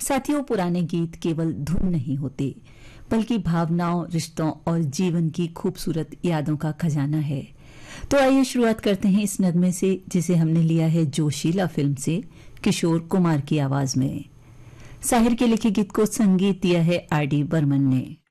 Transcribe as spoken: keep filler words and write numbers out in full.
साथियों, पुराने गीत केवल धुन नहीं होते, बल्कि भावनाओं, रिश्तों और जीवन की खूबसूरत यादों का खजाना है। तो आइए शुरुआत करते हैं इस नगमे से, जिसे हमने लिया है जोशीला फिल्म से, किशोर कुमार की आवाज में। साहिर के लिखे गीत को संगीत दिया है आर डी बर्मन ने।